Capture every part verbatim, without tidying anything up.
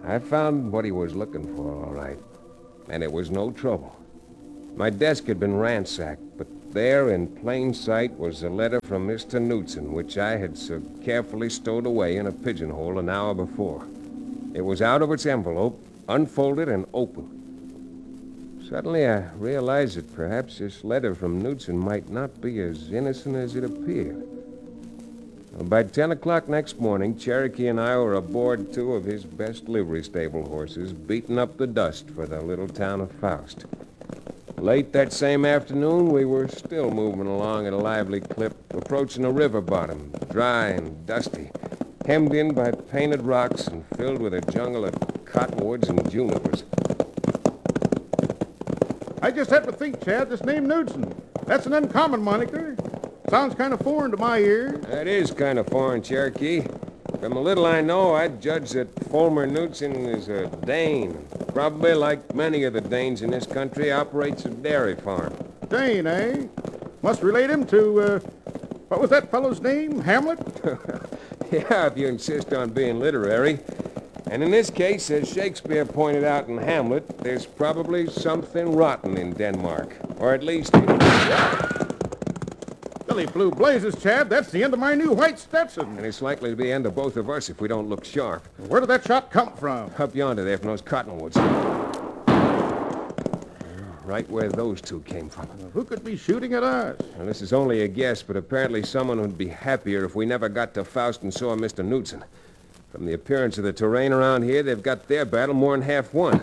I found what he was looking for, all right. And it was no trouble. My desk had been ransacked, but there in plain sight was a letter from Mister Knudsen, which I had so carefully stowed away in a pigeonhole an hour before. It was out of its envelope, unfolded and open. Suddenly I realized that perhaps this letter from Knudsen might not be as innocent as it appeared. Well, by ten o'clock next morning, Cherokee and I were aboard two of his best livery stable horses, beating up the dust for the little town of Faust. Late that same afternoon, we were still moving along at a lively clip, approaching a river bottom, dry and dusty, hemmed in by painted rocks and filled with a jungle of cottonwoods and junipers. I just have to think, Chad, this name Knudsen. That's an uncommon moniker. Sounds kind of foreign to my ears. That is kind of foreign, Cherokee. From the little I know, I'd judge that Fulmer Knudsen is a Dane. Probably, like many of the Danes in this country, operates a dairy farm. Dane, eh? Must relate him to, uh, what was that fellow's name? Hamlet? Yeah, if you insist on being literary. And in this case, as Shakespeare pointed out in Hamlet, there's probably something rotten in Denmark. Or at least... Billy Blue Blazes, Chad, that's the end of my new white Stetson. And it's likely to be the end of both of us if we don't look sharp. Where did that shot come from? Up yonder there from those cottonwoods. Right where those two came from. Well, who could be shooting at us? Well, this is only a guess, but apparently someone would be happier if we never got to Faust and saw Mister Knudsen. From the appearance of the terrain around here, they've got their battle more than half won.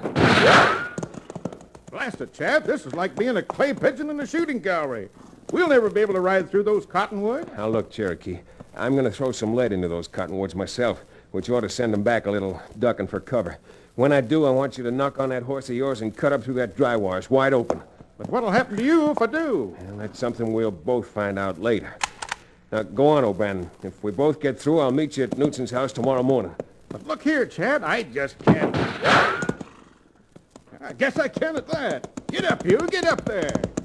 Blast it, Chad, this is like being a clay pigeon in a shooting gallery. We'll never be able to ride through those cottonwoods. Now, look, Cherokee, I'm going to throw some lead into those cottonwoods myself, which ought to send them back a little, ducking for cover. When I do, I want you to knock on that horse of yours and cut up through that dry wire. It's wide open. But what'll happen to you if I do? Well, that's something we'll both find out later. Now, go on, O'Bannon. If we both get through, I'll meet you at Knudsen's house tomorrow morning. But look here, Chad, I just can't. I guess I can at that. Get up, you. Get up there.